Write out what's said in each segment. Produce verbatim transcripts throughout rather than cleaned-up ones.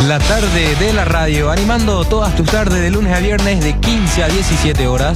La tarde de la radio, animando todas tus tardes de lunes a viernes de quince a diecisiete horas.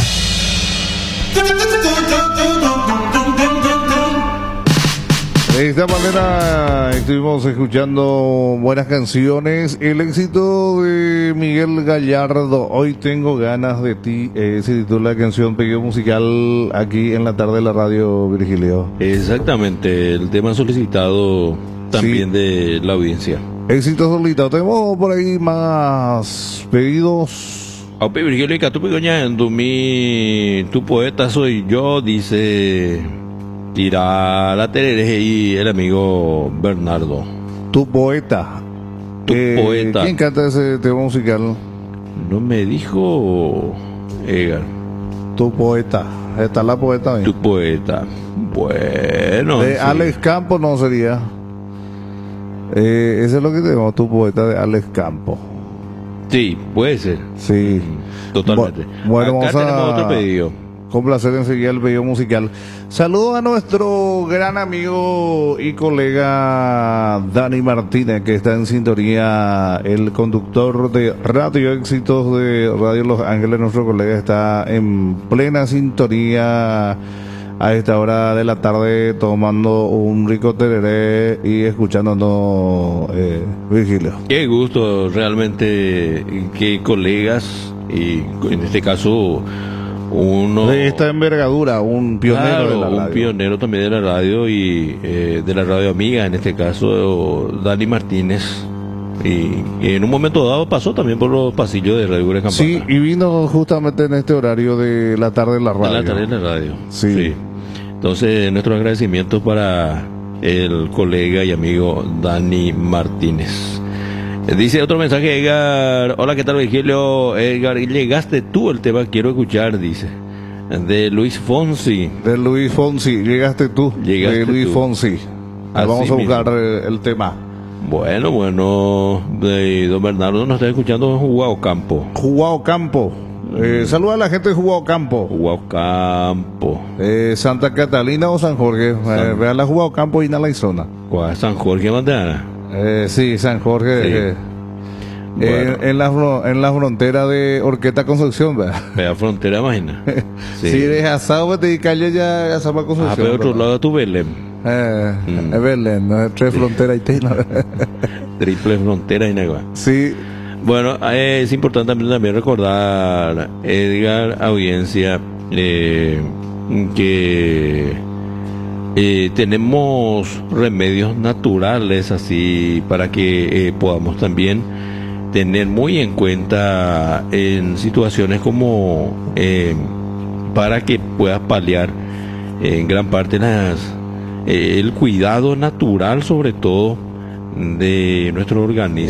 De esta manera estuvimos escuchando buenas canciones. El éxito de Miguel Gallardo, Hoy tengo ganas de ti, eh, se titula la canción Pedido Musical aquí en la tarde de la radio, Virgilio. Exactamente, el tema solicitado también sí, de la audiencia. Éxito solicitado. Tenemos por ahí más pedidos. Aupe Virgilio y Catupe Goñando, mi tu poeta soy yo, dice Tira la Terere y el amigo Bernardo. Tu poeta. Tu eh, poeta. ¿Quién canta ese tema musical? No me dijo Edgar. Tu poeta. Está la poeta ahí. Tu poeta. Bueno. De sí. Alex Campos no sería. Eh, ese es lo que tenemos, Tu poeta de Alex Campos. Sí, puede ser. Sí. Totalmente. Bueno, acá vamos a tenemos otro pedido. Con placer enseguida el pedido musical. Saludos a nuestro gran amigo y colega Dani Martínez, que está en sintonía, el conductor de Radio Éxitos de Radio Los Ángeles. Nuestro colega está en plena sintonía a esta hora de la tarde, tomando un rico tereré y escuchándonos, eh, Virgilio. Qué gusto realmente que colegas, y en este caso uno de esta envergadura, un pionero, claro, de la radio. Un pionero también de la radio y eh, de la radio amiga, en este caso Dani Martínez. Y, y en un momento dado pasó también por los pasillos de Radio Campana. Sí, y vino justamente en este horario de la tarde en la radio. De la tarde en la radio. Sí. sí. Entonces, nuestro agradecimiento para el colega y amigo Dani Martínez. Dice otro mensaje, Edgar. Hola, ¿qué tal, Virgilio? Edgar, llegaste tú el tema, quiero escuchar, dice. De Luis Fonsi. De Luis Fonsi, llegaste tú. Llegaste de Luis tú. Fonsi. Así vamos a buscar mismo el tema. Bueno, bueno, de don Bernardo nos está escuchando en Jugado Campo. Jugado Campo. Eh, saluda a la gente de Jugado Campo. Jugado Campo. Eh, Santa Catalina o San Jorge. San... Eh, vean la Jugado Campo y en la zona. San Jorge, Montana. Eh, sí, San Jorge. Sí. Eh, bueno. en, en, la, en la frontera de Orquesta Concepción, ¿verdad? La frontera, imagina. Sí, si eres asado, te calle ya a Zapa Concepción. Ah, pero otro lado tu Belén. Eh, mm. Es Belén, no es tres fronteras y tela. Triple frontera y nada. Sí. Bueno, eh, es importante también, también recordar, Edgar, audiencia, eh, que eh, tenemos remedios naturales así para que eh, podamos también tener muy en cuenta en situaciones como eh, para que puedas paliar en gran parte las, eh, el cuidado natural, sobre todo de nuestro organismo.